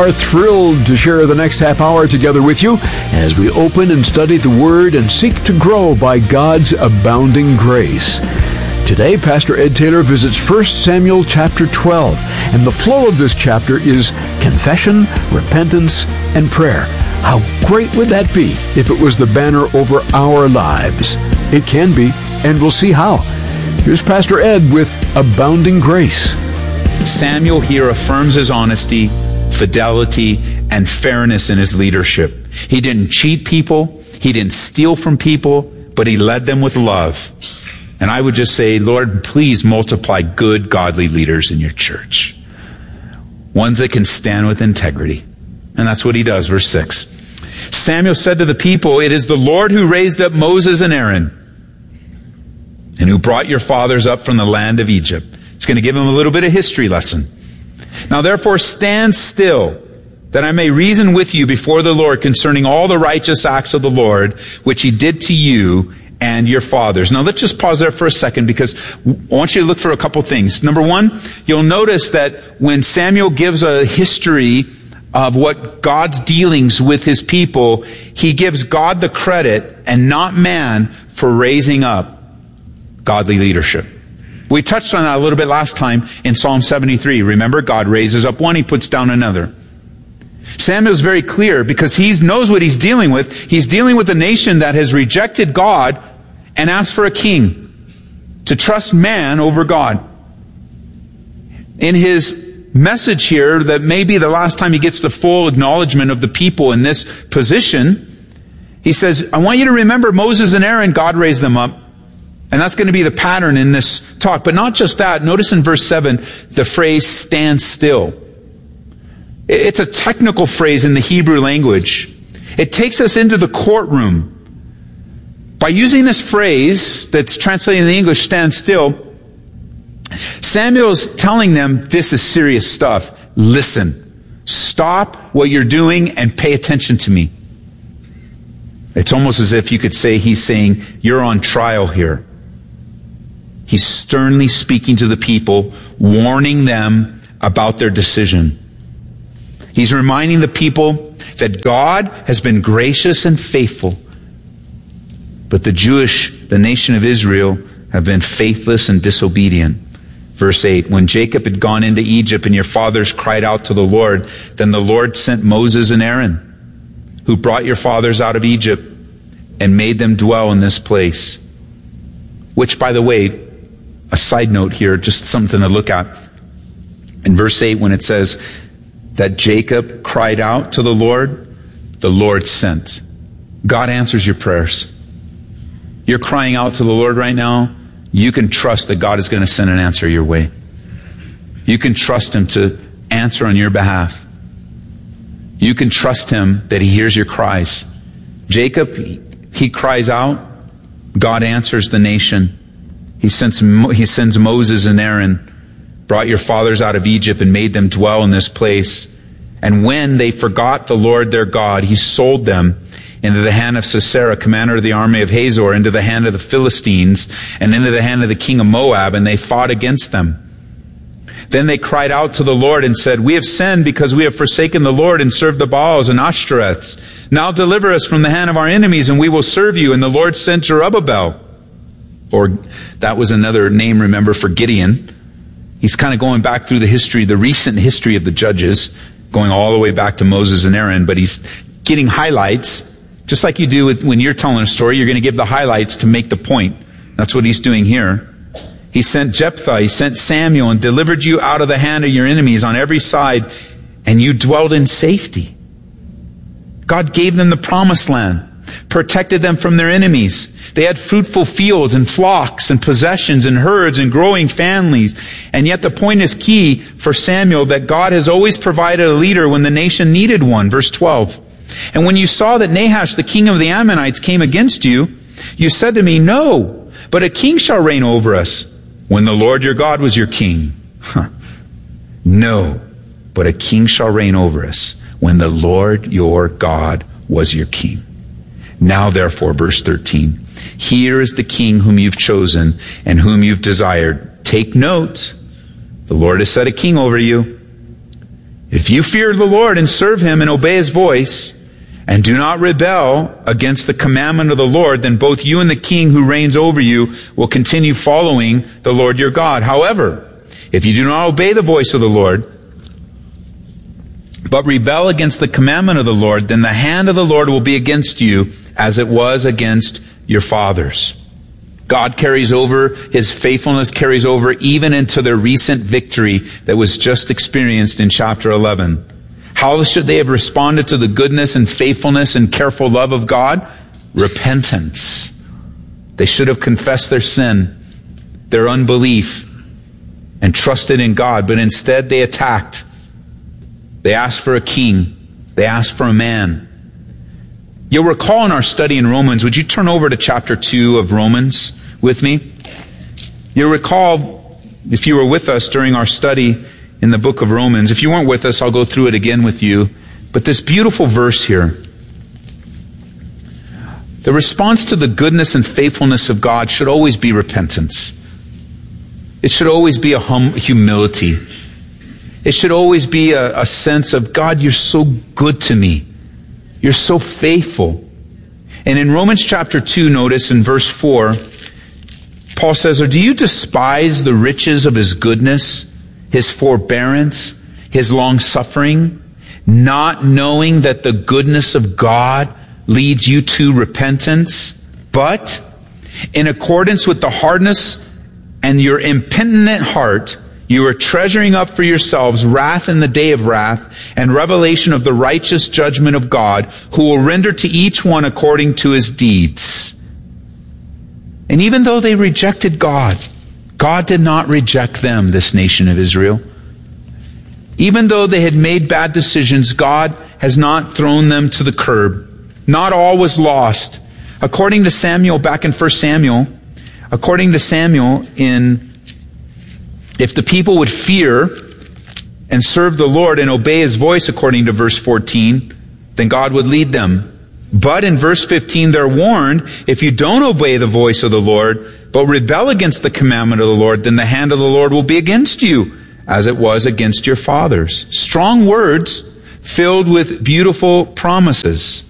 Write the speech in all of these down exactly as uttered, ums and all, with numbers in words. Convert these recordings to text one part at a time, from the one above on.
are thrilled to share the next half hour together with you as we open and study the Word and seek to grow by God's abounding grace. Today, Pastor Ed Taylor visits First Samuel chapter twelve, and the flow of this chapter is confession, repentance, and prayer. How great would that be if it was the banner over our lives? It can be, and we'll see how. Here's Pastor Ed with Abounding Grace. Samuel here affirms his honesty, fidelity, and fairness in his leadership. He didn't cheat people, he didn't steal from people, but he led them with love. And I would just say, Lord, please multiply good, godly leaders in your church. Ones that can stand with integrity. And that's what he does, verse six. Samuel said to the people, "It is the Lord who raised up Moses and Aaron, and who brought your fathers up from the land of Egypt." It's going to give him a little bit of history lesson. "Now therefore stand still, that I may reason with you before the Lord concerning all the righteous acts of the Lord, which he did to you and your fathers." Now let's just pause there for a second, because I want you to look for a couple things. Number one, you'll notice that when Samuel gives a history of what God's dealings with his people, he gives God the credit and not man for raising up godly leadership. We touched on that a little bit last time in Psalm seventy-three. Remember, God raises up one, he puts down another. Samuel's very clear because he knows what he's dealing with. He's dealing with a nation that has rejected God and asked for a king, to trust man over God. In his message here, that may be the last time he gets the full acknowledgement of the people in this position, he says, I want you to remember Moses and Aaron, God raised them up. And that's going to be the pattern in this talk. But not just that. Notice in verse seven, the phrase, stand still. It's a technical phrase in the Hebrew language. It takes us into the courtroom. By using this phrase that's translated in the English, stand still, Samuel's telling them this is serious stuff. Listen. Stop what you're doing and pay attention to me. It's almost as if you could say he's saying, you're on trial here. He's sternly speaking to the people, warning them about their decision. He's reminding the people that God has been gracious and faithful, but the Jewish, the nation of Israel, have been faithless and disobedient. Verse eight, when Jacob had gone into Egypt and your fathers cried out to the Lord, then the Lord sent Moses and Aaron, who brought your fathers out of Egypt and made them dwell in this place. Which, by the way, a side note here, just something to look at. In verse eight, when it says that Jacob cried out to the Lord, the Lord sent. God answers your prayers. You're crying out to the Lord right now. You can trust that God is going to send an answer your way. You can trust him to answer on your behalf. You can trust him that he hears your cries. Jacob, he cries out. God answers the nation. He sends, he sends Moses and Aaron, brought your fathers out of Egypt and made them dwell in this place. And when they forgot the Lord their God, he sold them into the hand of Sisera, commander of the army of Hazor, into the hand of the Philistines, and into the hand of the king of Moab, and they fought against them. Then they cried out to the Lord and said, we have sinned because we have forsaken the Lord and served the Baals and Ashtoreths. Now deliver us from the hand of our enemies, and we will serve you. And the Lord sent Jerubbaal. Or that was another name, remember, for Gideon. He's kind of going back through the history, the recent history of the judges, going all the way back to Moses and Aaron, but he's getting highlights. Just like you do with, when you're telling a story, you're going to give the highlights to make the point. That's what he's doing here. He sent Jephthah, he sent Samuel, and delivered you out of the hand of your enemies on every side, and you dwelled in safety. God gave them the promised land, protected them from their enemies. They had fruitful fields and flocks and possessions and herds and growing families. And yet the point is key for Samuel, that God has always provided a leader when the nation needed one. Verse twelve. And when you saw that Nahash, the king of the Ammonites, came against you, you said to me, no, but a king shall reign over us, when the Lord your God was your king. Huh. No, but a king shall reign over us, when the Lord your God was your king. Now therefore, verse thirteen, here is the king whom you've chosen and whom you've desired. Take note, the Lord has set a king over you. If you fear the Lord and serve him and obey his voice, and do not rebel against the commandment of the Lord, then both you and the king who reigns over you will continue following the Lord your God. However, if you do not obey the voice of the Lord, but rebel against the commandment of the Lord, then the hand of the Lord will be against you as it was against your fathers. God carries over, his faithfulness carries over even into their recent victory that was just experienced in chapter eleven. How should they have responded to the goodness and faithfulness and careful love of God? Repentance. They should have confessed their sin, their unbelief, and trusted in God, but instead they attacked. They asked for a king. They asked for a man. You'll recall in our study in Romans, would you turn over to chapter two of Romans with me? You'll recall, if you were with us during our study in the book of Romans, if you weren't with us, I'll go through it again with you. But this beautiful verse here, the response to the goodness and faithfulness of God should always be repentance. It should always be a hum- humility. It should always be a, a sense of, God, you're so good to me. You're so faithful. And in Romans chapter two, notice in verse four, Paul says, or do you despise the riches of his goodness, his forbearance, his long-suffering, not knowing that the goodness of God leads you to repentance? But in accordance with the hardness and your impenitent heart, you are treasuring up for yourselves wrath in the day of wrath and revelation of the righteous judgment of God, who will render to each one according to his deeds. And even though they rejected God, God did not reject them, this nation of Israel. Even though they had made bad decisions, God has not thrown them to the curb. Not all was lost. According to Samuel, back in First Samuel, according to Samuel in if the people would fear and serve the Lord and obey his voice, according to verse fourteen, then God would lead them. But in verse fifteen, they're warned, if you don't obey the voice of the Lord, but rebel against the commandment of the Lord, then the hand of the Lord will be against you, as it was against your fathers. Strong words filled with beautiful promises.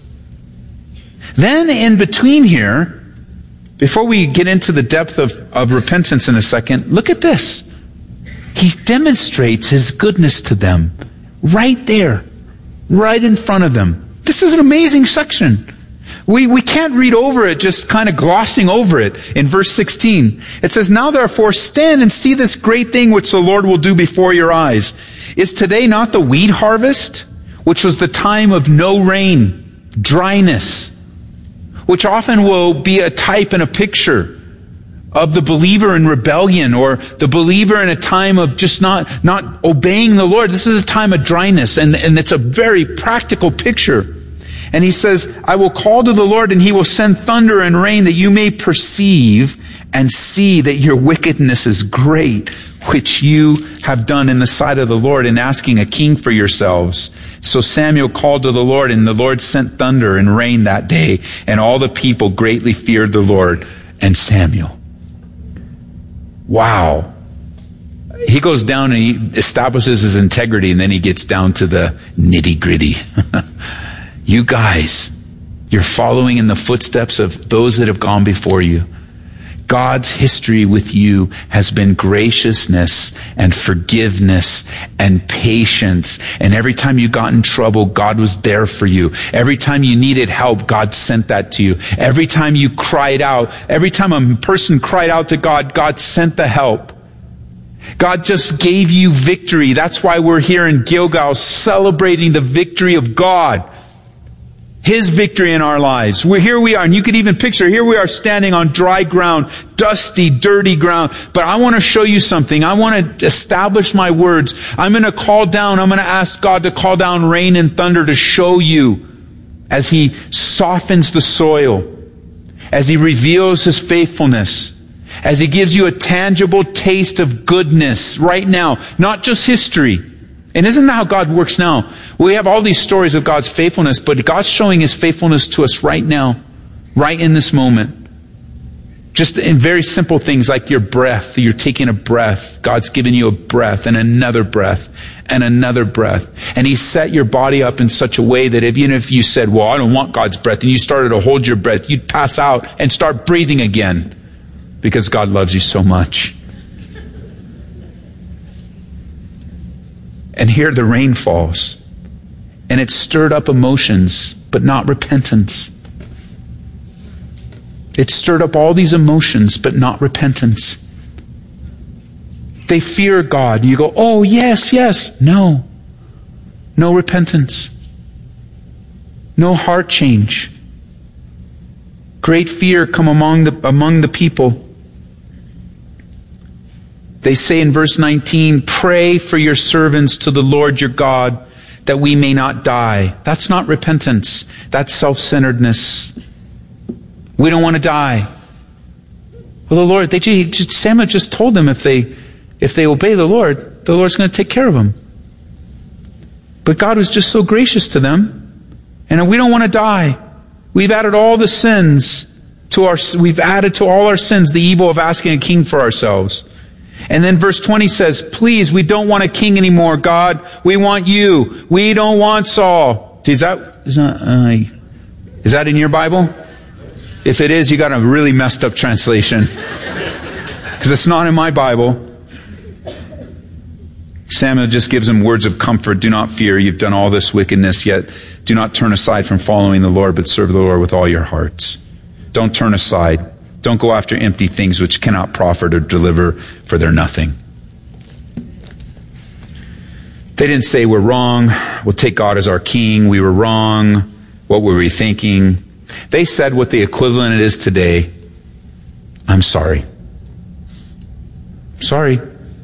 Then in between here, before we get into the depth of, of repentance in a second, look at this. He demonstrates his goodness to them right there, right in front of them. This is an amazing section. We, we can't read over it, just kind of glossing over it. In verse sixteen, it says, now therefore stand and see this great thing which the Lord will do before your eyes. Is today not the wheat harvest, which was the time of no rain, dryness, which often will be a type and a picture of the believer in rebellion, or the believer in a time of just not, not obeying the Lord. This is a time of dryness, and, and it's a very practical picture. And he says, I will call to the Lord, and he will send thunder and rain, that you may perceive and see that your wickedness is great, which you have done in the sight of the Lord in asking a king for yourselves. So Samuel called to the Lord, and the Lord sent thunder and rain that day, and all the people greatly feared the Lord and Samuel. Wow. He goes down and he establishes his integrity, and then he gets down to the nitty-gritty. You guys, you're following in the footsteps of those that have gone before you. God's history with you has been graciousness and forgiveness and patience. And every time you got in trouble, God was there for you. Every time you needed help, God sent that to you. Every time you cried out, every time a person cried out to God, God sent the help. God just gave you victory. That's why we're here in Gilgal celebrating the victory of God. His victory in our lives. We're, here we are, and you could even picture, here we are standing on dry ground, dusty, dirty ground. But I want to show you something. I want to establish my words. I'm going to call down, I'm going to ask God to call down rain and thunder to show you as He softens the soil, as He reveals His faithfulness, as He gives you a tangible taste of goodness right now, not just history. And isn't that how God works now? We have all these stories of God's faithfulness, but God's showing His faithfulness to us right now, right in this moment. Just in very simple things like your breath. You're taking a breath. God's given you a breath and another breath and another breath. And He set your body up in such a way that even if you said, well, I don't want God's breath, and you started to hold your breath, you'd pass out and start breathing again because God loves you so much. And here the rain falls. And it stirred up emotions, but not repentance. It stirred up all these emotions, but not repentance. They fear God. And you go, oh, yes, yes. No. No repentance. No heart change. Great fear come among the, among the people. They say in verse nineteen, pray for your servants to the Lord your God, that we may not die. That's not repentance. That's self-centeredness. We don't want to die. Well, the Lord, they just, Samuel just told them if they, if they obey the Lord, the Lord's going to take care of them. But God was just so gracious to them, and we don't want to die. We've added all the sins to our, we've added to all our sins the evil of asking a king for ourselves. And then verse twenty says, please, we don't want a king anymore, God. We want you. We don't want Saul. Is that, is that, uh, is that in your Bible? If it is, you got a really messed up translation. Because it's not in my Bible. Samuel just gives them words of comfort. Do not fear. You've done all this wickedness, yet do not turn aside from following the Lord, but serve the Lord with all your heart. Don't turn aside. Don't go after empty things which cannot profit or deliver, for they're nothing. They didn't say we're wrong. We'll take God as our king. We were wrong. What were we thinking? They said what the equivalent is today. I'm sorry. Sorry.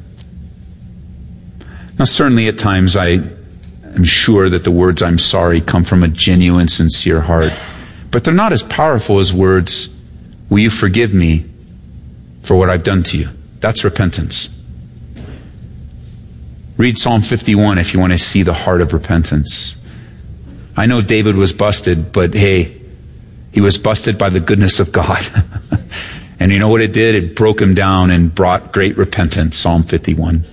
Now, certainly at times I am sure that the words I'm sorry come from a genuine, sincere heart. But they're not as powerful as words, will you forgive me for what I've done to you? That's repentance. Read Psalm fifty-one if you want to see the heart of repentance. I know David was busted, but hey, he was busted by the goodness of God. And you know what it did? It broke him down and brought great repentance, Psalm fifty-one.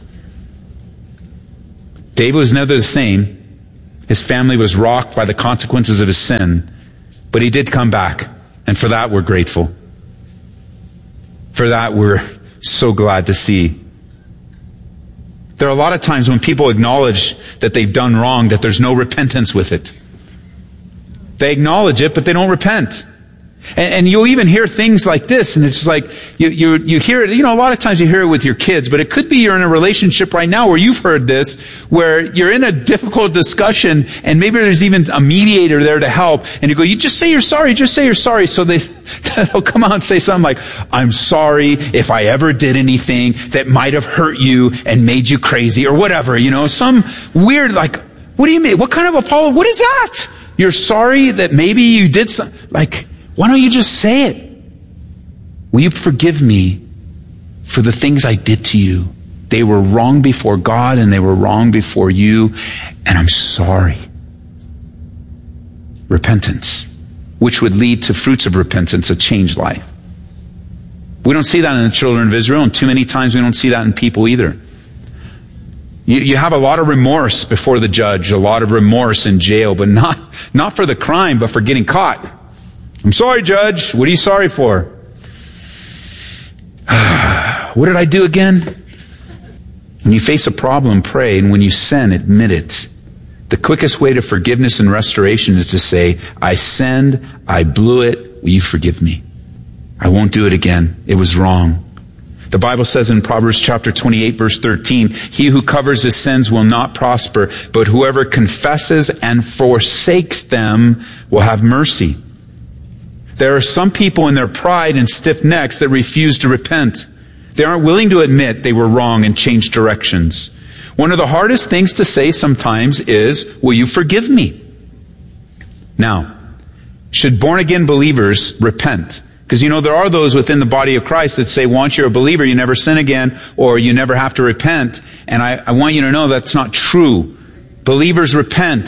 David was never the same. His family was rocked by the consequences of his sin, but he did come back. And for that, we're grateful. For that, we're so glad to see. There are a lot of times when people acknowledge that they've done wrong, that there's no repentance with it. They acknowledge it, but they don't repent. And, and you'll even hear things like this, and it's like, you, you, you hear it, you know, a lot of times you hear it with your kids, but it could be you're in a relationship right now where you've heard this, where you're in a difficult discussion, and maybe there's even a mediator there to help, and you go, you just say you're sorry, just say you're sorry. So they, they'll come out and say something like, I'm sorry if I ever did anything that might have hurt you and made you crazy, or whatever, you know, some weird, like, what do you mean? What kind of apology? What is that? You're sorry that maybe you did something, like, why don't you just say it? Will you forgive me for the things I did to you? They were wrong before God and they were wrong before you, and I'm sorry. Repentance, which would lead to fruits of repentance, a changed life. We don't see that in the children of Israel, and too many times we don't see that in people either. You, you have a lot of remorse before the judge, a lot of remorse in jail, but not, not for the crime, but for getting caught. I'm sorry, Judge. What are you sorry for? What did I do again? When you face a problem, pray. And when you sin, admit it. The quickest way to forgiveness and restoration is to say, I sinned, I blew it, will you forgive me? I won't do it again. It was wrong. The Bible says in Proverbs chapter twenty-eight, verse thirteen, he who covers his sins will not prosper, but whoever confesses and forsakes them will have mercy. There are some people in their pride and stiff necks that refuse to repent. They aren't willing to admit they were wrong and change directions. One of the hardest things to say sometimes is, will you forgive me? Now, should born-again believers repent? Because, you know, there are those within the body of Christ that say, once you're a believer, you never sin again, or you never have to repent. And I, I want you to know that's not true. Believers repent.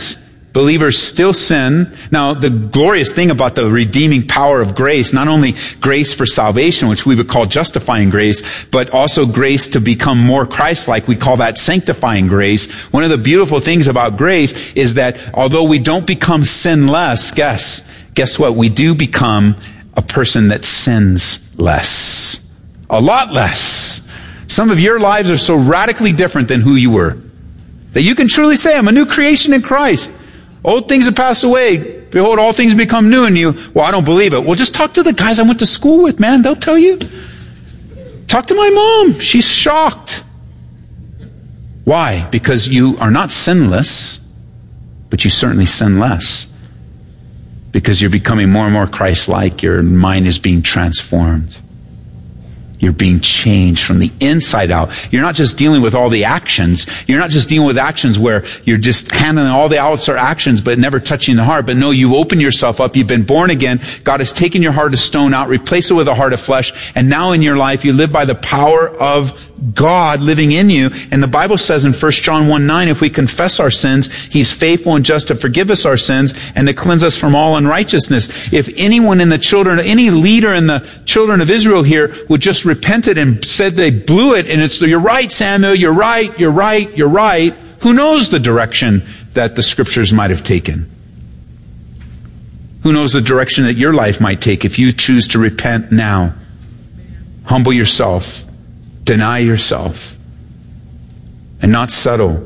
Believers still sin. Now, the glorious thing about the redeeming power of grace, not only grace for salvation, which we would call justifying grace, but also grace to become more Christ-like. We call that sanctifying grace. One of the beautiful things about grace is that although we don't become sinless, guess, guess what? We do become a person that sins less. A lot less. Some of your lives are so radically different than who you were that you can truly say, I'm a new creation in Christ. Old things have passed away. Behold, all things become new in you. Well, I don't believe it. Well, just talk to the guys I went to school with, man. They'll tell you. Talk to my mom. She's shocked. Why? Because you are not sinless, but you certainly sin less. Because you're becoming more and more Christ-like. Your mind is being transformed. You're being changed from the inside out. You're not just dealing with all the actions. You're not just dealing with actions where you're just handling all the outside actions but never touching the heart. But no, you've opened yourself up. You've been born again. God has taken your heart of stone out, replaced it with a heart of flesh. And now in your life, you live by the power of God living in you. And the Bible says in First John one nine, if we confess our sins, He's faithful and just to forgive us our sins and to cleanse us from all unrighteousness. If anyone in the children, any leader in the children of Israel here would just repented and said they blew it, and it's, you're right, Samuel, you're right, you're right, you're right, who knows the direction that the scriptures might have taken? Who knows the direction that your life might take if you choose to repent now? Humble yourself. Deny yourself. And not settle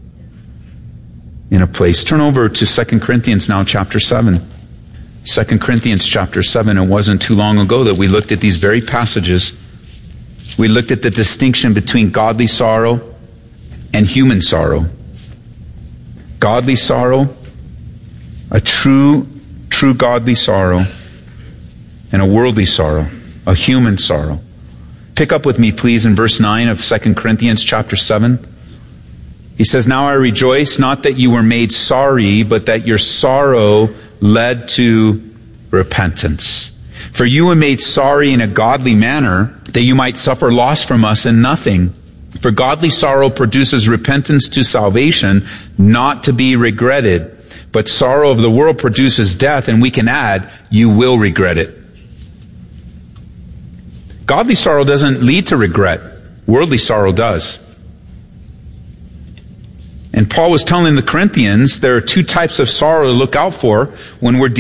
in a place. Turn over to Second Corinthians now, chapter seven. Second Corinthians chapter seven. It wasn't too long ago that we looked at these very passages. We looked at the distinction between godly sorrow and human sorrow. Godly sorrow, a true, true godly sorrow, and a worldly sorrow, a human sorrow. Pick up with me, please, in verse nine of Second Corinthians chapter seven. He says, now I rejoice, not that you were made sorry, but that your sorrow led to repentance. For you were made sorry in a godly manner, that you might suffer loss from us in nothing. For godly sorrow produces repentance to salvation, not to be regretted. But sorrow of the world produces death, and we can add, you will regret it. Godly sorrow doesn't lead to regret. Worldly sorrow does. And Paul was telling the Corinthians there are two types of sorrow to look out for when we're dealing